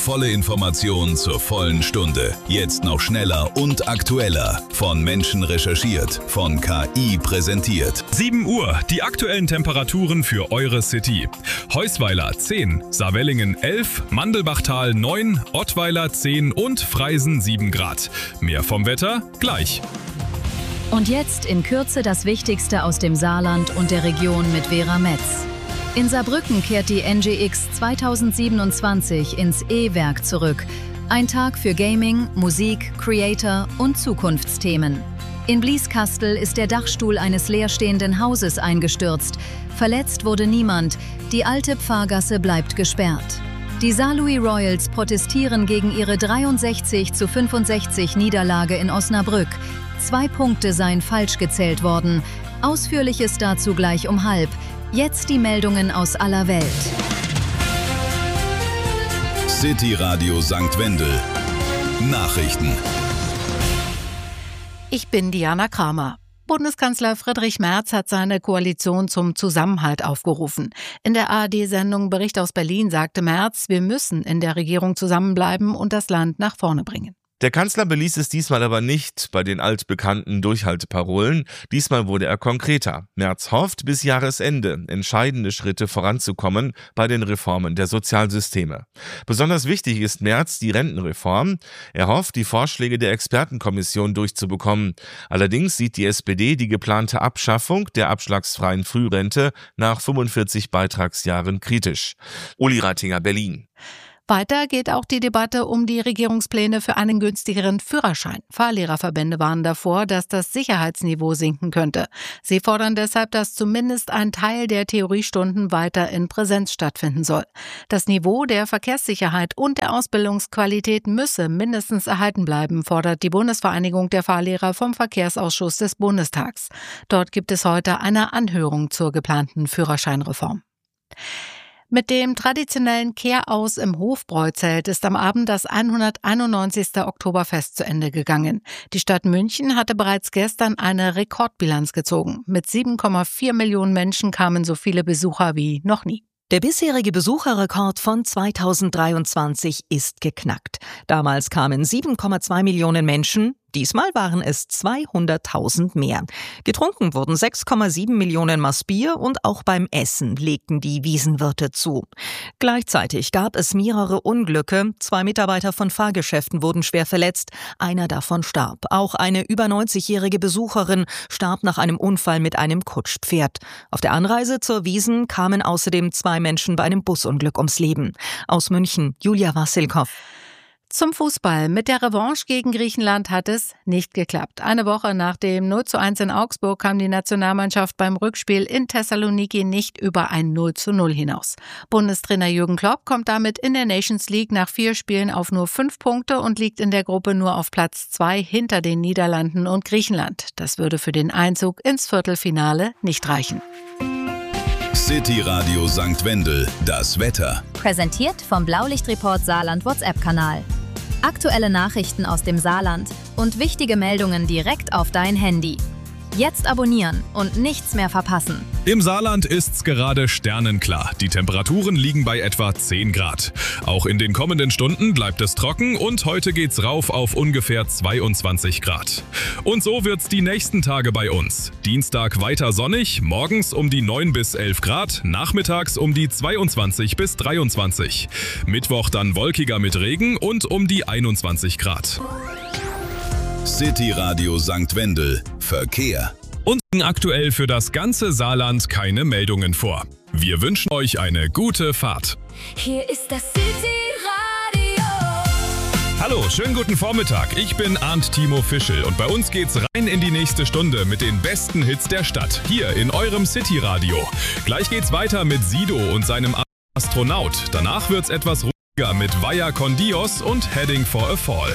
volle Information zur vollen Stunde. Jetzt noch schneller und aktueller. Von Menschen recherchiert, von KI präsentiert. 7 Uhr, die aktuellen Temperaturen für eure City. Heusweiler 10, Saarwellingen 11, Mandelbachtal 9, Ottweiler 10 und Freisen 7 Grad. Mehr vom Wetter gleich. Und jetzt in Kürze das Wichtigste aus dem Saarland und der Region mit Vera Metz. In Saarbrücken kehrt die NGX 2027 ins E-Werk zurück. Ein Tag für Gaming, Musik, Creator und Zukunftsthemen. In Blieskastel ist der Dachstuhl eines leerstehenden Hauses eingestürzt. Verletzt wurde niemand. Die alte Pfarrgasse bleibt gesperrt. Die Saarlouis Royals protestieren gegen ihre 63:65 Niederlage in Osnabrück. 2 Punkte seien falsch gezählt worden. Ausführliches dazu gleich um 12:30. Jetzt die Meldungen aus aller Welt. City Radio St. Wendel. Nachrichten. Ich bin Diana Kramer. Bundeskanzler Friedrich Merz hat seine Koalition zum Zusammenhalt aufgerufen. In der ARD-Sendung Bericht aus Berlin sagte Merz, wir müssen in der Regierung zusammenbleiben und das Land nach vorne bringen. Der Kanzler beließ es diesmal aber nicht bei den altbekannten Durchhalteparolen. Diesmal wurde er konkreter. Merz hofft, bis Jahresende entscheidende Schritte voranzukommen bei den Reformen der Sozialsysteme. Besonders wichtig ist Merz die Rentenreform. Er hofft, die Vorschläge der Expertenkommission durchzubekommen. Allerdings sieht die SPD die geplante Abschaffung der abschlagsfreien Frührente nach 45 Beitragsjahren kritisch. Uli Rattinger, Berlin. Weiter geht auch die Debatte um die Regierungspläne für einen günstigeren Führerschein. Fahrlehrerverbände warnen davor, dass das Sicherheitsniveau sinken könnte. Sie fordern deshalb, dass zumindest ein Teil der Theoriestunden weiter in Präsenz stattfinden soll. Das Niveau der Verkehrssicherheit und der Ausbildungsqualität müsse mindestens erhalten bleiben, fordert die Bundesvereinigung der Fahrlehrer vom Verkehrsausschuss des Bundestags. Dort gibt es heute eine Anhörung zur geplanten Führerscheinreform. Mit dem traditionellen Kehraus im Hofbräuzelt ist am Abend das 191. Oktoberfest zu Ende gegangen. Die Stadt München hatte bereits gestern eine Rekordbilanz gezogen. Mit 7,4 Millionen Menschen kamen so viele Besucher wie noch nie. Der bisherige Besucherrekord von 2023 ist geknackt. Damals kamen 7,2 Millionen Menschen, diesmal waren es 200.000 mehr. Getrunken wurden 6,7 Millionen Maß Bier und auch beim Essen legten die Wiesenwirte zu. Gleichzeitig gab es mehrere Unglücke. 2 Mitarbeiter von Fahrgeschäften wurden schwer verletzt, einer davon starb. Auch eine über 90-jährige Besucherin starb nach einem Unfall mit einem Kutschpferd. Auf der Anreise zur Wiesn kamen außerdem 2 Menschen bei einem Busunglück ums Leben. Aus München, Julia Wassilkow. Zum Fußball. Mit der Revanche gegen Griechenland hat es nicht geklappt. Eine Woche nach dem 0:1 in Augsburg kam die Nationalmannschaft beim Rückspiel in Thessaloniki nicht über ein 0:0 hinaus. Bundestrainer Jürgen Klopp kommt damit in der Nations League nach 4 Spielen auf nur 5 Punkte und liegt in der Gruppe nur auf Platz 2 hinter den Niederlanden und Griechenland. Das würde für den Einzug ins Viertelfinale nicht reichen. City Radio St. Wendel, das Wetter. Präsentiert vom Blaulichtreport Saarland WhatsApp-Kanal. Aktuelle Nachrichten aus dem Saarland und wichtige Meldungen direkt auf dein Handy. Jetzt abonnieren und nichts mehr verpassen. Im Saarland ist's gerade sternenklar. Die Temperaturen liegen bei etwa 10 Grad. Auch in den kommenden Stunden bleibt es trocken und heute geht's rauf auf ungefähr 22 Grad. Und so wird's die nächsten Tage bei uns. Dienstag weiter sonnig, morgens um die 9 bis 11 Grad, nachmittags um die 22 bis 23. Mittwoch dann wolkiger mit Regen und um die 21 Grad. City Radio St. Wendel. Verkehr. Und aktuell für das ganze Saarland keine Meldungen vor. Wir wünschen euch eine gute Fahrt. Hier ist das City Radio. Hallo, schönen guten Vormittag. Ich bin Arndt Timo Fischel und bei uns geht's rein in die nächste Stunde mit den besten Hits der Stadt. Hier in eurem City Radio. Gleich geht's weiter mit Sido und seinem Astronaut. Danach wird's etwas ruhiger mit Vaya con Dios und Heading for a Fall.